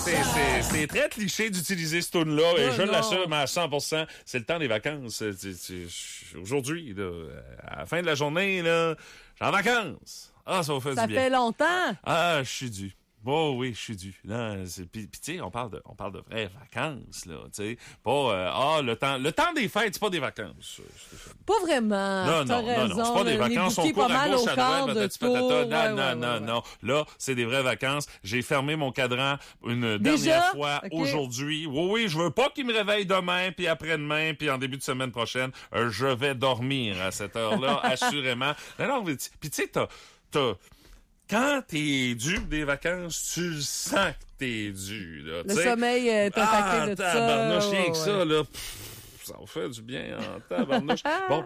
c'est très cliché d'utiliser ce tune-là, et je non. l'assume à 100%. C'est le temps des vacances. Aujourd'hui, là, à la fin de la journée, là, je suis en vacances. Ah, ça va faire Ça du bien. fait longtemps. Ah, je suis dû. Oh oui, je suis dû. Puis tu sais, on parle de vraies vacances, là, tu sais. Pas le temps des fêtes, c'est pas des vacances. Pas vraiment. Non, T'as raison, c'est pas des là, vacances, on on est court pas à mal gauche, au à quart droite, de patati tour. patata. Ouais. Non. Là, c'est des vraies vacances. J'ai fermé mon cadran une Déjà? dernière fois Ok. aujourd'hui. Oui, je veux pas qu'il me réveille demain, puis après-demain, puis en début de semaine prochaine. Je vais dormir à cette heure-là, assurément. Non, puis tu sais, quand t'es dû des vacances, tu le sens que t'es dû, là. Le sommeil est attaqué de ça. Tabarnouche, rien que Ouais. ça, là. Ça en fait du bien en tabarnouche. Bon,